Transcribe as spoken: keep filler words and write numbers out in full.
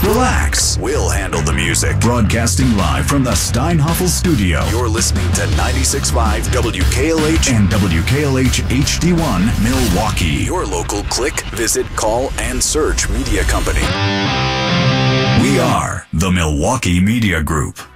Relax. We'll handle the music. Broadcasting live from the Steinhoffel studio. You're listening to ninety-six point five W K L H and W K L H H D one Milwaukee. Your local click, visit, call, and search media company. We are the Milwaukee Media Group.